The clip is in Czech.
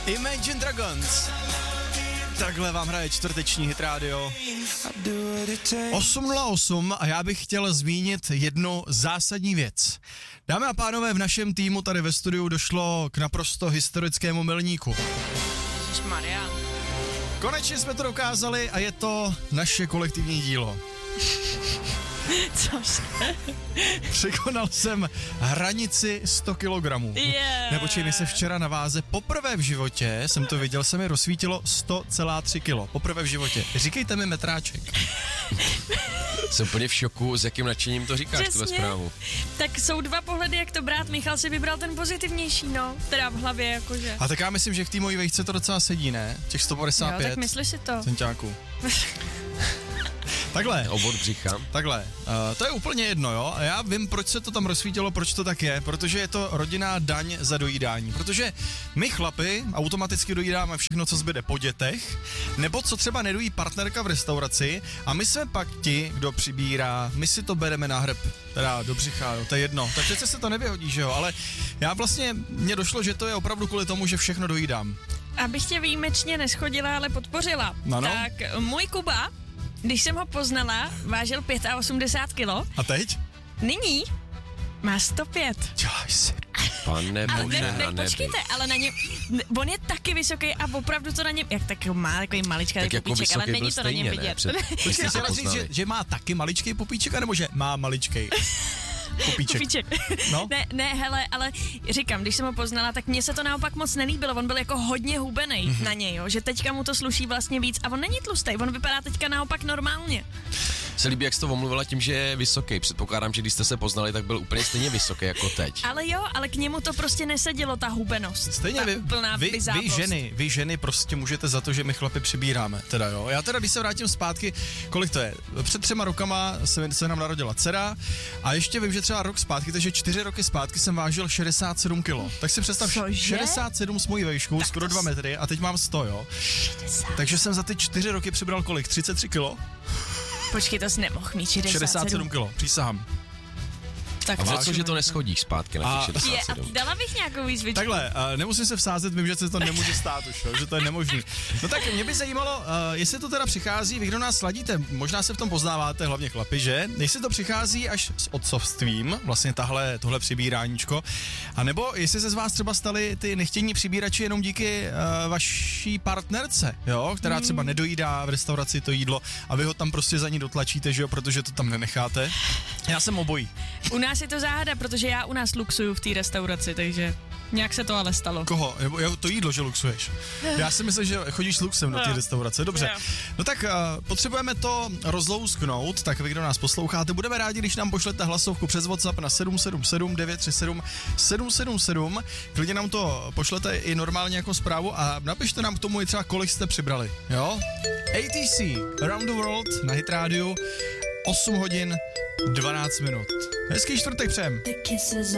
Imagine Dragons. Takhle vám hraje čtvrteční Hit Radio. 8:08 a já bych chtěl zmínit jednu zásadní věc. Dámy a pánové, v našem týmu tady ve studiu došlo k naprosto historickému milníku. Ježišmarja. Konečně jsme to dokázali a je to naše kolektivní dílo. Cože? Překonal jsem hranici 100 kilogramů. Nebočej, mi se včera na váze poprvé v životě, jsem to viděl, se mi rozsvítilo 100,3 kilo. Poprvé v životě. Říkejte mi metráček. Jsem úplně v šoku, s jakým nadšením to říkáš, tuhle zprávu. Tak jsou dva pohledy, jak to brát. Michal si vybral ten pozitivnější, no. Teda v hlavě, jakože. A tak já myslím, že v té mojí vejšce to docela sedí, ne? Těch 155. Jo, tak myslíš si to. Centiáků. Takhle. Obvod břicha. Takhle. To je úplně jedno, jo? A já vím, proč se to tam rozsvítilo, proč to tak je. Protože je to rodinná daň za dojídání. Protože my chlapi automaticky dojídáme všechno, co zbyde po dětech, nebo co třeba nedojí partnerka v restauraci a my jsme pak ti, kdo přibírá, my si to bereme na hrb. Teda do břicha, jo, to je jedno. Tak přece se to nevyhodí, že jo? Ale já vlastně, mně došlo, že to je opravdu kvůli tomu, že všechno dojídám. Abych tě výjimečně neschodila, ale podpořila. No. Tak můj Kuba, když jsem ho poznala, vážil 85 kilo. A teď? Nyní má 105. Dělaj si. Pane bože, ne, počkejte, ale na něm, on je taky vysoký a opravdu to na něm, jak tak má takový maličký tak popíček, jako ale není to na něm vidět. Jste chtěla říct, že má taky maličký popíček, anebo že má maličký popíček? No? Ne, hele, ale říkám, když jsem ho poznala, tak mně se to naopak moc nelíbilo, on byl jako hodně hubenej na něj, jo, že teďka mu to sluší vlastně víc a on není tlustý, on vypadá teďka naopak normálně. Se líbí, jak jsi to omluvila tím, že je vysoký. Předpokládám, že když jste se poznali, tak byl úplně stejně vysoký jako teď. Ale jo, ale k němu to prostě nesedělo, ta hubenost. Stejně vy ženy prostě můžete za to, že my chlapi přibíráme, teda jo. Já teda, když se vrátím zpátky, kolik to je? Před 3 rokama se nám narodila dcera a ještě vím, že třeba rok zpátky, takže 4 roky zpátky jsem vážil 67 kilo. Tak si představ, 67 s mojí vejškou, skoro 2 metry a teď mám 100, jo. 60. Takže jsem za ty 4 roky přibral kolik? 33 kilo? Počkej, to jsi nemohl mít 67 kilo, přísahám. Tak a co, že to neschodíš zpátky na těch 67? A dala bych nějakou výzvičku. Takhle, nemusím se vsázet, vím, že se to nemůže stát už, že to je nemožný. No tak mě by zajímalo, jestli to teda přichází, vy kdo nás sladíte, možná se v tom poznáváte, hlavně chlapi, že? Jestli to přichází až s otcovstvím, vlastně tohle přibíráníčko, a nebo jestli se z vás třeba stali ty nechtění přibírači jenom díky vaší partnerce, jo, která třeba nedojídá v restauraci to jídlo a vy ho tam prostě za ní dotlačíte, že jo, protože to tam nenecháte. Já jsem obojí. U nás je to záhada, protože já u nás luxuju v té restauraci, takže nějak se to ale stalo. Koho? To jídlo, že luxuješ. Já si myslím, že chodíš s luxem do té restaurace. Dobře. No tak potřebujeme to rozlousknout, tak vy, kdo nás posloucháte, budeme rádi, když nám pošlete hlasovku přes WhatsApp na 777 937 777. Klidně nám to pošlete i normálně jako zprávu a napište nám k tomu i třeba, kolik jste přibrali. Jo? ATC, Around the World na Hit Radio, 8 hodin 12 minut. Hezký čtvrtek přejem.